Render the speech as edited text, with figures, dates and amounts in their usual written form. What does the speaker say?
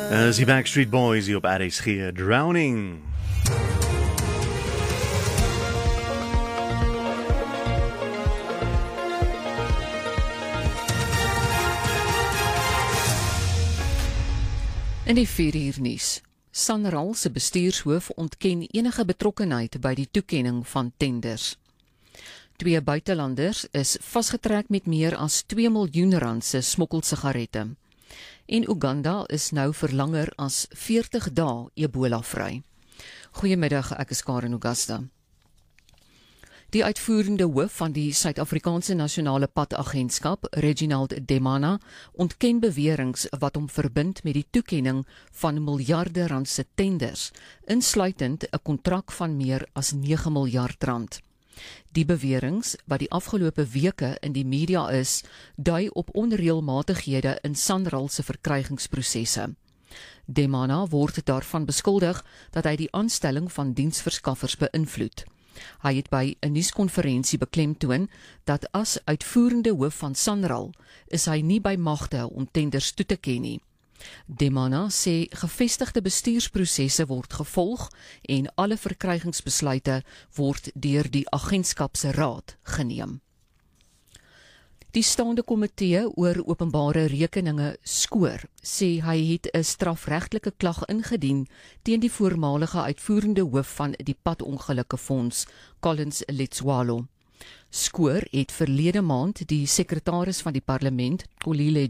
Is die Backstreet Boys hier op RSG, Drowning. In die 4 uur nuus. SANRAL se bestuurshoof ontken enige betrokkenheid by die toekenning van tenders. 2 buitelanders is vasgetrek met meer as 2 miljoen rand se smokkelsigarette. En Uganda is nou vir langer as 40 dae Ebola-vry. Goeiemiddag, ek is Karen Augusta. Die uitvoerende hoof van die Suid-Afrikaanse Nasionale Padagentskap, Reginald Demana, ontken beweringe wat hom verbind met die toekenning van miljarde rand se tenders, insluitend 'n kontrak van meer as 9 miljard rand. Die beweringe wat die afgelope weke in die media is, dui op onreëlmatighede in SANRAL se verkrygingsprosesse. Demana word daarvan beskuldig dat hy die aanstelling van diensverskaffers beïnvloed. Hy het by 'n nuuskonferensie beklemtoon dat as uitvoerende hoof van SANRAL is hy nie by magte om tenders toe te ken nie. Demana sê gevestigde bestuursprosesse word gevolg en alle verkrygingsbesluite word deur die agentskap se raad geneem. Die staande komitee oor openbare rekeninge SCOR sê hy het 'n strafregtelike klag ingedien teen die voormalige uitvoerende hoof van die padongelukkefonds, Collins Letswalo. SCOR het verlede maand die sekretaris van die parlement, Kolile